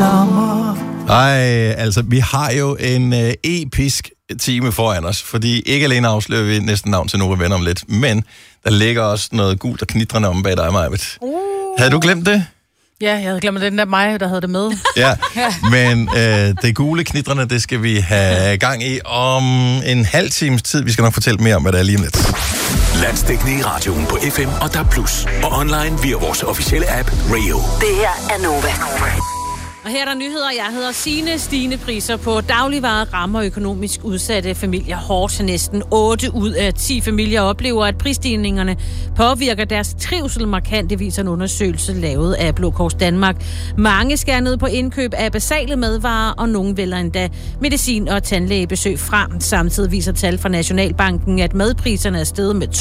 sommer. Ej, altså, vi har jo en episk time foran os, fordi ikke alene afslører vi næsten navn til Nova Venner om lidt, men der ligger også noget gult og knitrende om bag dig, Majbet. Havde du glemt det? Ja, jeg havde glemt, at det er mig, der havde det med. Ja, men det gule knitrende, det skal vi have gang i om en halv times tid. Vi skal nok fortælle mere om, hvad der er lige om lidt. Landsdækkende i radioen på FM og DAB+, og online via vores officielle app Radio. Det her er Nova. Og her er der nyheder. Jeg hedder Signe. Stigende priser på dagligvarer rammer økonomisk udsatte familier hårdt. Næsten 8 ud af 10 familier oplever, at prisstigningerne påvirker deres trivsel markant. Det viser en undersøgelse lavet af Blå Kors Danmark. Mange skærer ned på indkøb af basale madvarer, og nogle vælger endda medicin og tandlægebesøg fra. Samtidig viser tal fra Nationalbanken, at madpriserne er steget med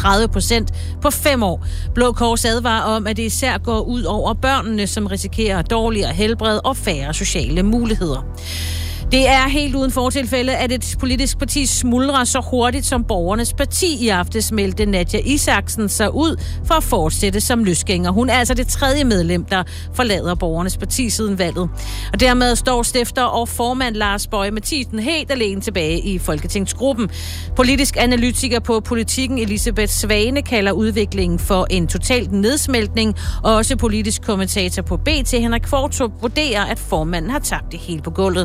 32% på 5 år. Blå Kors advarer om, at det især går ud over børnene, som risikerer dårligere helbred og færre sociale muligheder. Det er helt uden fortilfælde, at et politisk parti smuldrer så hurtigt som Borgernes Parti. I aftes meldte Nadja Isaksen sig ud for at fortsætte som løsgænger. Hun er altså det 3. medlem, der forlader Borgernes Parti siden valget. Og dermed står stifter og formand Lars Boje Mathiesen helt alene tilbage i Folketingsgruppen. Politisk analytiker på Politikken Elisabeth Svane kalder udviklingen for en total nedsmeltning. Og også politisk kommentator på BT Henrik Kvartrup vurderer, at formanden har tabt det hele på gulvet.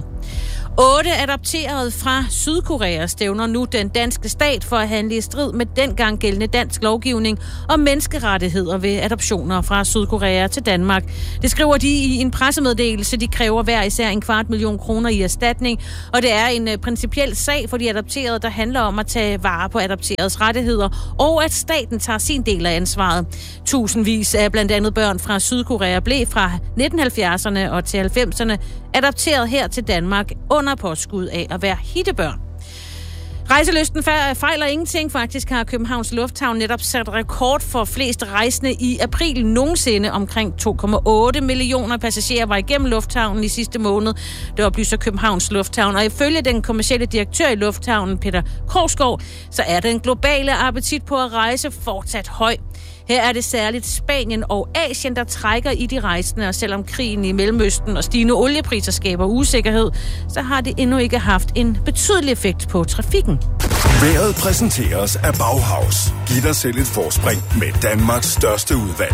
8 adopterede fra Sydkorea stævner nu den danske stat for at handle i strid med dengang gældende dansk lovgivning om menneskerettigheder ved adoptioner fra Sydkorea til Danmark. Det skriver de i en pressemeddelelse. De kræver hver især 250.000 kroner i erstatning, og det er en principiel sag for de adopterede, der handler om at tage vare på adopteredes rettigheder, og at staten tager sin del af ansvaret. Tusindvis af blandt andet børn fra Sydkorea blev fra 1970'erne og til 90'erne adopteret her til Danmark under påskud af at være hittebørn. Rejselysten fejler ingenting. Faktisk har Københavns Lufthavn netop sat rekord for flest rejsende i april nogensinde. Omkring 2,8 millioner passagerer var igennem lufthavnen i sidste måned. Det oplyser Københavns Lufthavn. Og ifølge den kommercielle direktør i lufthavnen, Peter Krogsgaard, så er den globale appetit på at rejse fortsat høj. Her er det særligt Spanien og Asien, der trækker i de rejsende, og selvom krigen i Mellemøsten og stigende oliepriser skaber usikkerhed, så har det endnu ikke haft en betydelig effekt på trafikken. Vejret præsenteres af Bauhaus. Giv dig selv et forspring med Danmarks største udvalg.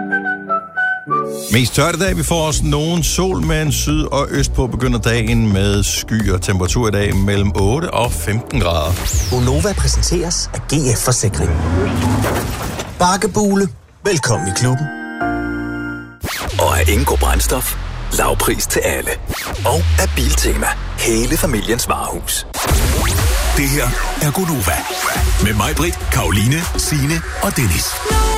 Mest tørt i dag, vi får også nogen sol, men syd og østpå begynder dagen med sky og temperatur i dag mellem 8 og 15 grader. Gonova præsenteres af GF Forsikring. Bakkebule. Velkommen i klubben. Og af Ingo Brændstof. Lavpris til alle. Og af Biltema. Hele familiens varehus. Det her er Gonova. Med Majbrit, Karoline, Signe og Dennis.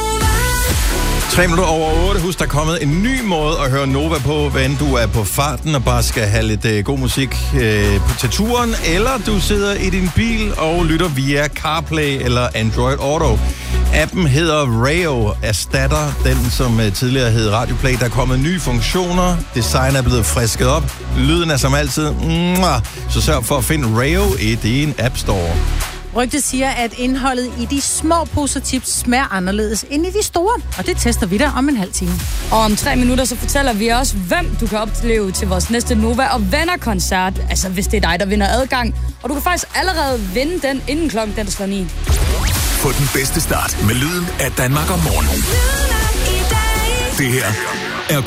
3 minutter over 8. Husk, der er kommet en ny måde at høre Nova på, hvad end du er på farten og bare skal have lidt god musik til turen, eller du sidder i din bil og lytter via CarPlay eller Android Auto. Appen hedder Rayo, erstatter den, som tidligere hed Radioplay. Der er kommet nye funktioner, design er blevet frisket op, lyden er som altid, så sørg for at finde Rayo i din App Store. Rygtet siger, at indholdet i de små poser chips smager anderledes end i de store. Og det tester vi der om en halv time. Og om 3 minutter, så fortæller vi også, hvem du kan opleve til vores næste Nova og Venner-koncert. Altså, hvis det er dig, der vinder adgang. Og du kan faktisk allerede vinde den, inden klokken den slår 9. Få den bedste start med lyden af Danmark om morgenen. Det her